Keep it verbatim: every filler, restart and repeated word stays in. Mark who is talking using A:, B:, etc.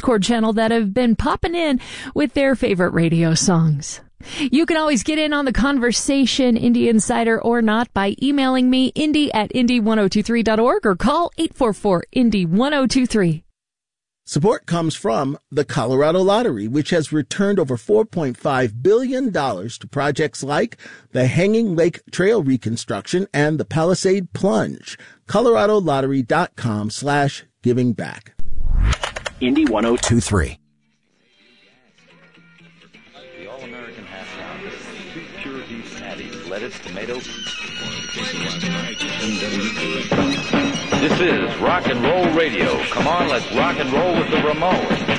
A: Discord channel that have been popping in with their favorite radio songs. You can always get in on the conversation, Indie Insider or not, by emailing me, indie at indie ten twenty-three dot org, or call eight four four, indie ten twenty-three.
B: Support comes from the Colorado Lottery, which has returned over four point five billion dollars to projects like the Hanging Lake Trail reconstruction and the Palisade Plunge. ColoradoLottery.com slash giving back.
C: Indie ten twenty-three.
D: The All-American Hash Brown. Two pure beef patties, lettuce, tomato. This is Rock and Roll Radio. Come on, let's rock and roll with the Ramones.